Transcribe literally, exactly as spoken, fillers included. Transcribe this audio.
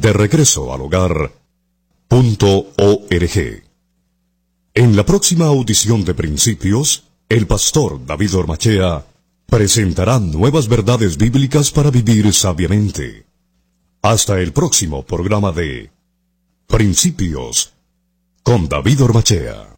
de regreso al hogar punto org. En la próxima audición de Principios, el pastor David Ormachea presentará nuevas verdades bíblicas para vivir sabiamente. Hasta el próximo programa de Principios con David Ormachea.